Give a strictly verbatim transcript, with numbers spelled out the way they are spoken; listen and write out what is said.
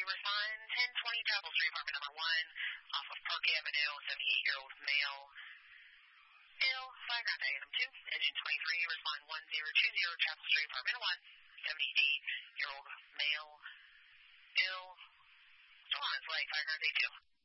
respond ten twenty Chapel Street, apartment number one, off of Park Avenue, seventy-eight-year-old male. L, five nine item two, engine twenty-three, respond one zero two zero Chapel Street, apartment one, seventy-eight-year-old male. L, still on its way, five nine eight two.